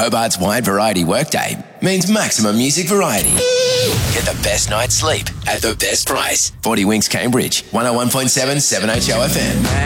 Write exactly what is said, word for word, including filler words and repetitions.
Hobart's wide variety workday means maximum music variety. Get the best night's sleep at the best price. forty Winks Cambridge, one oh one point seven, seven H O F M.